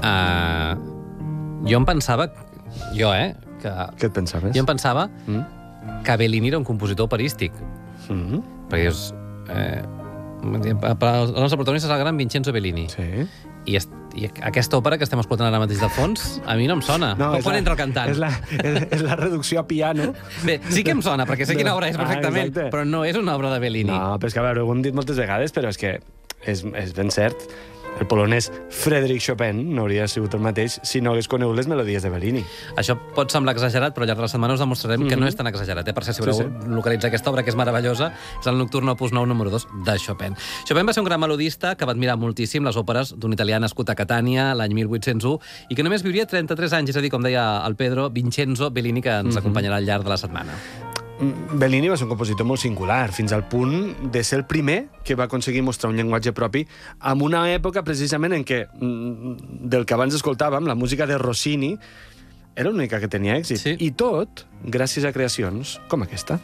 Jo em pensava... Què et pensaves? Jo em pensava que Bellini era un compositor operístic. Perquè dius... el nostre protagonista és el gran Vincenzo Bellini. Sí. I aquesta òpera que estem escoltant ara mateix de fons, a mi no em sona. No, quan entra el cantant? És la reducció a piano. Bé, sí que em sona, perquè sé quina obra és perfectament, però no és una obra de Bellini. No, però és que, a veure, ho hem dit moltes vegades, però és que és ben cert. El polonès Frédéric Chopin no hauria sigut el mateix si no hagués conegut les melodies de Bellini. Això pot semblar exagerat, però al llarg de la setmana us demostrarem que no és tan exagerat. Per cert, si voleu localitzar aquesta obra, que és meravellosa, és el Nocturno Opus 9, número 2, de Chopin. Chopin va ser un gran melodista que va admirar moltíssim les òperes d'un italià nascut a Catània l'any 1801 i que només viuria 33 anys, és a dir, com deia el Pedro, Vincenzo Bellini, que ens acompanyarà al llarg de la setmana. Bellini va ser un compositor molt singular, fins al punt de ser el primer que va aconseguir mostrar un llenguatge propi en una època precisament en què, del que abans escoltàvem, la música de Rossini era l'única que tenia èxit. Sí. I tot gràcies a creacions com aquesta.